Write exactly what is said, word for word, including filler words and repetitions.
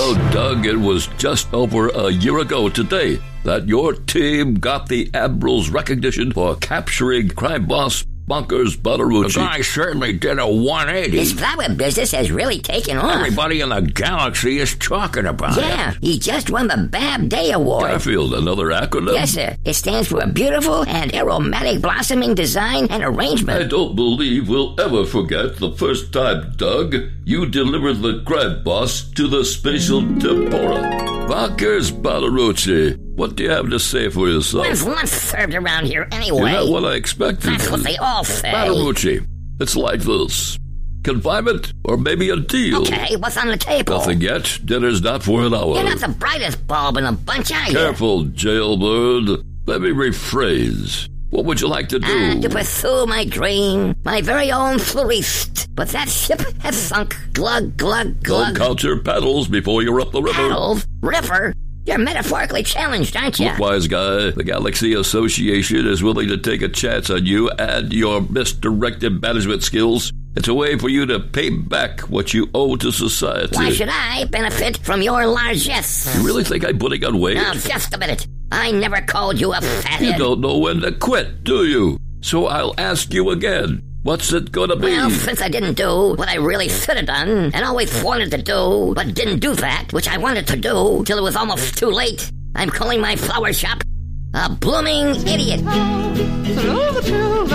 Well, Doug, it was just over a year ago today that your team got the Admiral's recognition for capturing crime boss Bonkers Ballerucci. The guy certainly did a one eighty. His flower business has really taken off. Everybody in the galaxy is talking about yeah, it. Yeah, he just won the Bab Day Award. Garfield, another acronym? Yes, sir. It stands for a beautiful and aromatic blossoming design and arrangement. I don't believe we'll ever forget the first time, Doug, you delivered the crime boss to the spatial tempora. Bonkers Ballerucci, what do you have to say for yourself? When's lunch served around here anyway? You're not what I expected. That's what they all say. Ballerucci, it's like this. Confinement or maybe a deal. Okay, what's on the table? Nothing yet. Dinner's not for an hour. You're not the brightest bulb in the bunch, are you? Careful, jailbird. Let me rephrase. What would you like to do? Uh, to pursue my dream, my very own fleuriste. But that ship has sunk. Glug, glug, glug. Don't count your paddles before you're up the river. Paddles? River? You're metaphorically challenged, aren't you? Look, wise guy, the Galaxy Association is willing to take a chance on you and your misdirected management skills. It's a way for you to pay back what you owe to society. Why should I benefit from your largesse? You really think I'm putting on weight? Now, just a minute. I never called you a fathead. You don't know when to quit, do you? So I'll ask you again. What's it gonna be? Well, since I didn't do what I really should have done, and always wanted to do, but didn't do that, which I wanted to do, till it was almost too late, I'm calling my flower shop a blooming idiot.